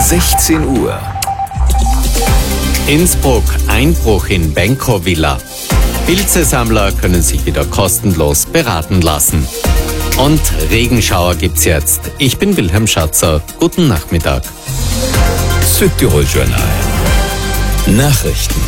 16 Uhr. Innsbruck, Einbruch in Benko-Villa. Pilzesammler können sich wieder kostenlos beraten lassen. Und Regenschauer gibt's jetzt. Ich bin Wilhelm Schatzer. Guten Nachmittag. Südtirol Journal. Nachrichten.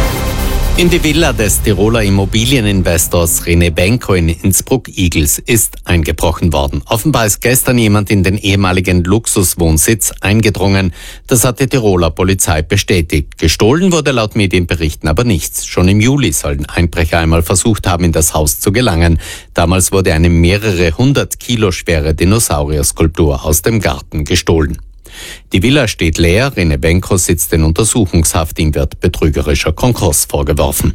In die Villa des Tiroler Immobilieninvestors René Benko in Innsbruck-Igls ist eingebrochen worden. Offenbar ist gestern jemand in den ehemaligen Luxuswohnsitz eingedrungen. Das hat die Tiroler Polizei bestätigt. Gestohlen wurde laut Medienberichten aber nichts. Schon im Juli sollen Einbrecher einmal versucht haben, in das Haus zu gelangen. Damals wurde eine mehrere 100 Kilo schwere Dinosaurier-Skulptur aus dem Garten gestohlen. Die Villa steht leer, René Benko sitzt in Untersuchungshaft, ihm wird betrügerischer Konkurs vorgeworfen.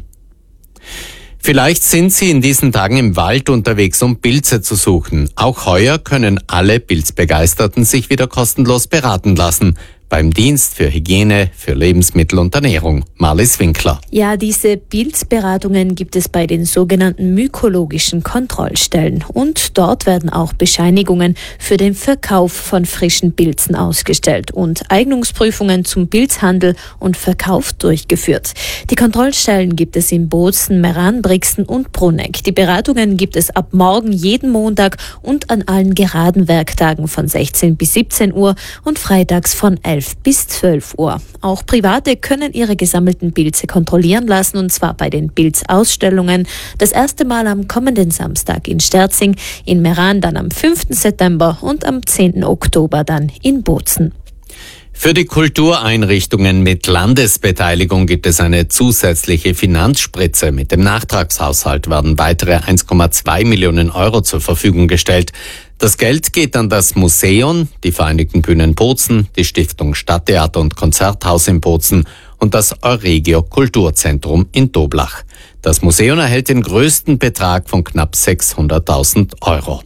Vielleicht sind Sie in diesen Tagen im Wald unterwegs, um Pilze zu suchen. Auch heuer können alle Pilzbegeisterten sich wieder kostenlos beraten lassen. Beim Dienst für Hygiene, für Lebensmittel und Ernährung. Marlies Winkler. Ja, diese Pilzberatungen gibt es bei den sogenannten mykologischen Kontrollstellen. Und dort werden auch Bescheinigungen für den Verkauf von frischen Pilzen ausgestellt und Eignungsprüfungen zum Pilzhandel und Verkauf durchgeführt. Die Kontrollstellen gibt es in Bozen, Meran, Brixen und Bruneck. Die Beratungen gibt es ab morgen jeden Montag und an allen geraden Werktagen von 16 bis 17 Uhr und freitags von 11 bis 12 Uhr. Auch Private können ihre gesammelten Pilze kontrollieren lassen, und zwar bei den Pilzausstellungen. Das erste Mal am kommenden Samstag in Sterzing, in Meran dann am 5. September und am 10. Oktober dann in Bozen. Für die Kultureinrichtungen mit Landesbeteiligung gibt es eine zusätzliche Finanzspritze. Mit dem Nachtragshaushalt werden weitere 1,2 Millionen Euro zur Verfügung gestellt. Das Geld geht an das Museum, die Vereinigten Bühnen Bozen, die Stiftung Stadttheater und Konzerthaus in Bozen und das Euregio Kulturzentrum in Doblach. Das Museum erhält den größten Betrag von knapp 600.000 Euro.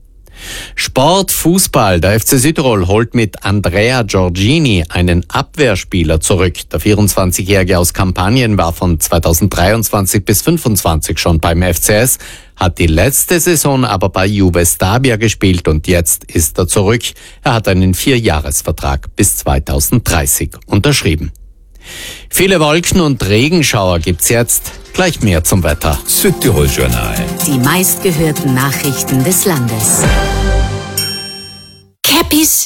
Sport, Fußball. Der FC Südtirol holt mit Andrea Giorgini einen Abwehrspieler zurück. Der 24-Jährige aus Kampanien war von 2023 bis 2025 schon beim FCS, hat die letzte Saison aber bei Juve Stabia gespielt und jetzt ist er zurück. Er hat einen 4-Jahres-Vertrag bis 2030 unterschrieben. Viele Wolken und Regenschauer gibt's jetzt. Gleich mehr zum Wetter. Südtirol Journal. Die meistgehörten Nachrichten des Landes. Cappies